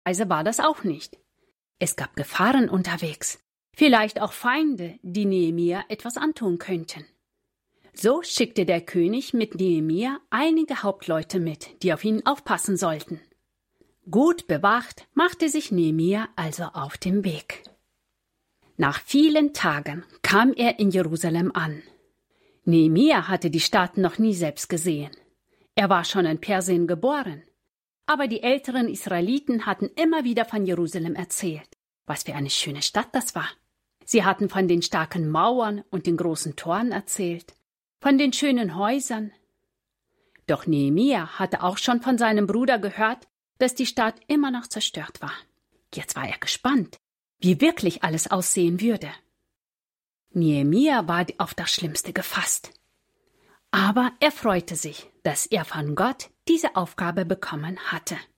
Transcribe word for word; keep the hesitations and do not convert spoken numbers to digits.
Also war das auch nicht. Es gab Gefahren unterwegs, vielleicht auch Feinde, die Nehemia etwas antun könnten. So schickte der König mit Nehemia einige Hauptleute mit, die auf ihn aufpassen sollten. Gut bewacht machte sich Nehemia also auf den Weg. Nach vielen Tagen kam er in Jerusalem an. Nehemia hatte die Stadt noch nie selbst gesehen. Er war schon in Persien geboren. Aber die älteren Israeliten hatten immer wieder von Jerusalem erzählt. Was für eine schöne Stadt das war. Sie hatten von den starken Mauern und den großen Toren erzählt, von den schönen Häusern. Doch Nehemia hatte auch schon von seinem Bruder gehört, dass die Stadt immer noch zerstört war. Jetzt war er gespannt, wie wirklich alles aussehen würde. Nehemia war auf das Schlimmste gefasst. Aber er freute sich, dass er von Gott diese Aufgabe bekommen hatte.